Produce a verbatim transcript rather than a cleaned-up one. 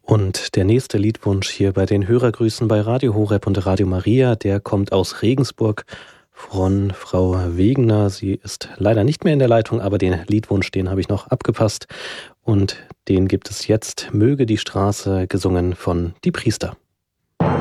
Und der nächste Liedwunsch hier bei den Hörergrüßen bei Radio Horeb und Radio Maria, der kommt aus Regensburg von Frau Wegener. Sie ist leider nicht mehr in der Leitung, aber den Liedwunsch, den habe ich noch abgepasst. Und den gibt es jetzt, Möge die Straße, gesungen von Die Priester.